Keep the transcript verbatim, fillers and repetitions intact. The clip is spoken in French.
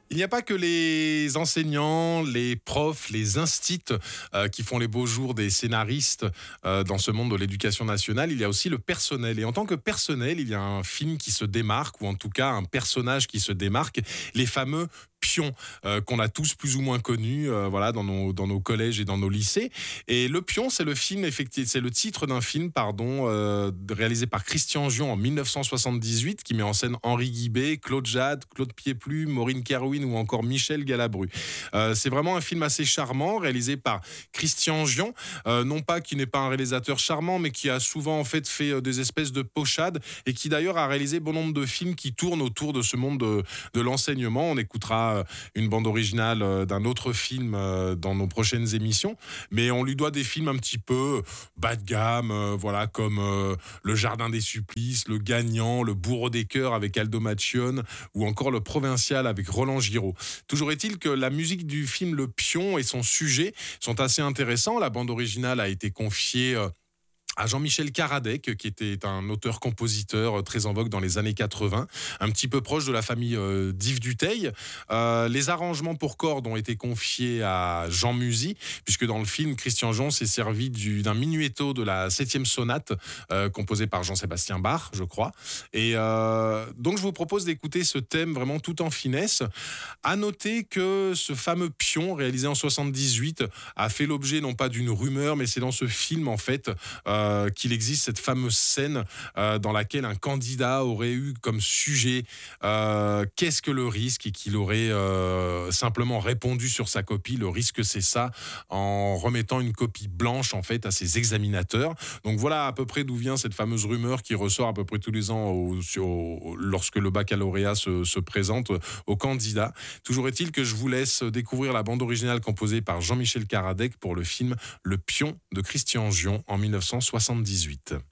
Il n'y a pas que les enseignants, les profs, les instits euh, qui font les beaux jours des scénaristes euh, dans ce monde de l'éducation nationale. Il y a aussi le personnel. Et en tant que personnel, il y a un film qui se démarque, ou en tout cas un personnage qui se démarque, les fameux pions euh, qu'on a tous plus ou moins connus euh, voilà, dans, nos, dans nos collèges et dans nos lycées. Et Le Pion, c'est le film, effectivement, c'est le titre d'un film pardon, euh, réalisé par Christian Gion en dix-neuf cent soixante-dix-huit, qui met en scène Henri Guibé, Claude Jade, Claude Pieplu, Maureen Kerwin ou encore Michel Galabru. Euh, c'est vraiment un film assez charmant, réalisé par Christian Gion, euh, non pas qui n'est pas un réalisateur charmant, mais qui a souvent en fait fait euh, des espèces de pochades et qui d'ailleurs a réalisé bon nombre de films qui tournent autour de ce monde de, de l'enseignement. On écoutera une bande originale d'un autre film dans nos prochaines émissions, mais on lui doit des films un petit peu bas de gamme, voilà, comme Le Jardin des Supplices, Le Gagnant, Le Bourreau des Cœurs avec Aldo Macione, ou encore Le Provincial avec Roland Giraud. Toujours est-il que la musique du film Le Pion et son sujet sont assez intéressants. La bande originale a été confiée à Jean-Michel Karadec, qui était un auteur-compositeur très en vogue dans les années quatre-vingts, un petit peu proche de la famille euh, d'Yves Duteil. Euh, les arrangements pour cordes ont été confiés à Jean Musy, puisque dans le film, Christian Gion s'est servi du, d'un minuetto de la septième sonate, euh, composée par Jean-Sébastien Bach, je crois. Et euh, donc, je vous propose d'écouter ce thème vraiment tout en finesse. À noter que ce fameux pion, réalisé en soixante-dix-huit, a fait l'objet non pas d'une rumeur, mais c'est dans ce film, en fait, euh, Euh, qu'il existe cette fameuse scène euh, dans laquelle un candidat aurait eu comme sujet euh, qu'est-ce que le risque, et qu'il aurait euh, simplement répondu sur sa copie, le risque c'est ça, en remettant une copie blanche en fait à ses examinateurs. Donc voilà à peu près d'où vient cette fameuse rumeur qui ressort à peu près tous les ans au, au, lorsque le baccalauréat se, se présente aux candidats. Toujours est-il que je vous laisse découvrir la bande originale composée par Jean-Michel Karadec pour le film Le Pion de Christian Gion en dix-neuf cent soixante-dix-huit.